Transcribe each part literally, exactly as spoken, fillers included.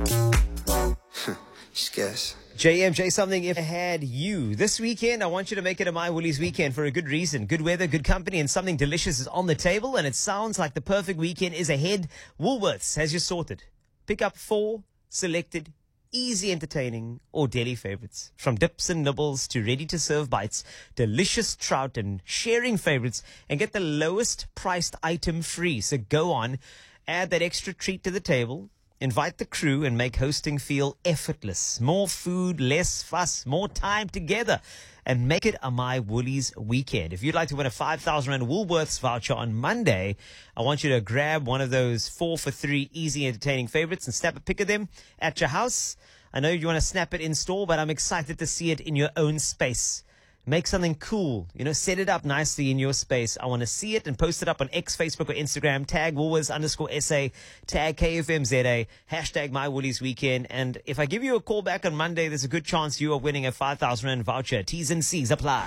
Just guess. J M J, something if I had you. This weekend, I want you to make it a My Woolies weekend for a good reason. Good weather, good company, and something delicious is on the table, and it sounds like the perfect weekend is ahead. Woolworths has you sorted. Pick up four selected, easy entertaining or deli favorites. From dips and nibbles to ready-to-serve bites, delicious trout and sharing favorites, and get the lowest priced item free. So go on, add that extra treat to the table. Invite the crew and make hosting feel effortless. More food, less fuss, more time together. And make it a My Woolies weekend. If you'd like to win a five thousand rand Woolworths voucher on Monday, I want you to grab one of those four for three easy entertaining favorites and snap a pic of them at your house. I know you want to snap it in store, but I'm excited to see it in your own space. Make something cool, you know, set it up nicely in your space. I want to see it and post it up on X, Facebook, or Instagram. Tag Woolworths underscore S A, tag K F M Z A, hashtag My Woolies Weekend. And if I give you a call back on Monday, there's a good chance you are winning a five thousand rand voucher. T's and C's apply.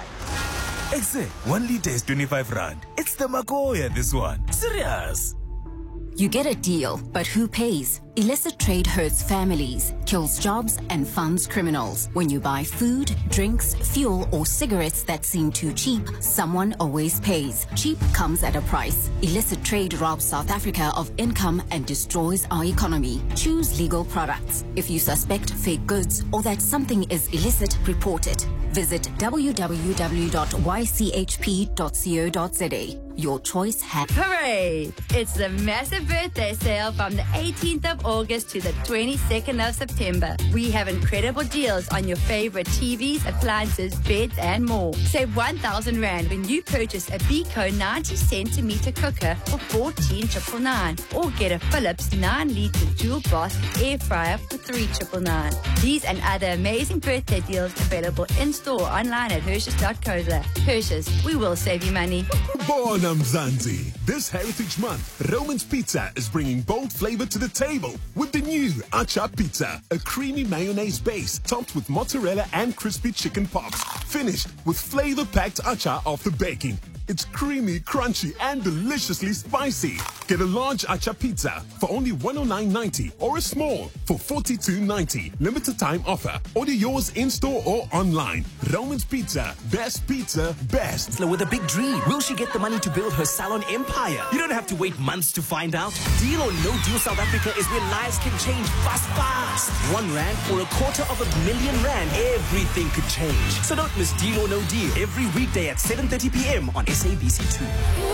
Exe, one liter is twenty-five rand. It's the Magoya, this one. Serious. You get a deal, but who pays? Illicit trade hurts families, kills jobs, and funds criminals. When you buy food, drinks, fuel, or cigarettes that seem too cheap, someone always pays. Cheap comes at a price. Illicit trade robs South Africa of income and destroys our economy. Choose legal products. If you suspect fake goods or that something is illicit, report it. Visit w w w dot y c h p dot co dot z a. Your choice has... Hooray! It's the massive birthday sale from the eighteenth of August to the twenty-second of September. We have incredible deals on your favorite T Vs, appliances, beds, and more. Save one thousand rand when you purchase a Beko ninety centimeter cooker for fourteen ninety-nine, or get a Philips nine liter dual bath air fryer for three ninety-nine. These and other amazing birthday deals available in store online at Hershey's dot co dot za. Hershey's, we will save you money. Bonam Zanzi. This Heritage Month, Roman's Pizza is bringing bold flavor to the table with the new Acha Pizza, a creamy mayonnaise base topped with mozzarella and crispy chicken pops, finished with flavor-packed acha after baking. It's creamy, crunchy, and deliciously spicy. Get a large acha pizza for only one oh nine ninety or a small for forty-two ninety. Limited time offer. Order yours in-store or online. Roman's Pizza. Best pizza, best. With a big dream, will she get the money to build her salon empire? You don't have to wait months to find out. Deal or No Deal South Africa is where lives can change fast, fast. One rand or a quarter of a million rand. Everything could change. So don't miss Deal or No Deal every weekday at seven thirty p m on S A B C two.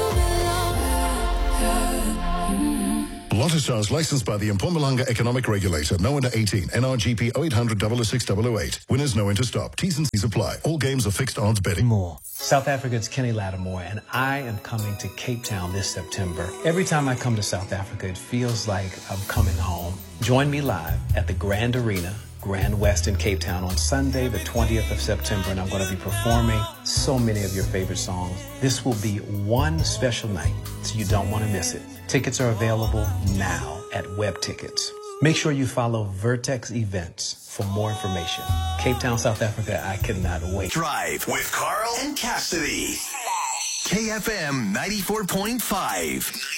Lotto Stars licensed by the Mpumalanga Economic Regulator. No under eighteen. N R G P oh eight hundred, oh oh six, oh oh eight. Winners know when to stop. T's and C's apply. All games are fixed odds betting. More. South Africa's Kenny Lattimore, and I am coming to Cape Town this September. Every time I come to South Africa, it feels like I'm coming home. Join me live at the Grand Arena, Grand West in Cape Town on Sunday, the twentieth of September, and I'm going to be performing so many of your favorite songs. This will be one special night, so you don't want to miss it. Tickets are available now at Web Tickets. Make sure you follow Vertex Events for more information. Cape Town, South Africa, I cannot wait. Drive with Carl and Cassidy. K F M ninety-four point five.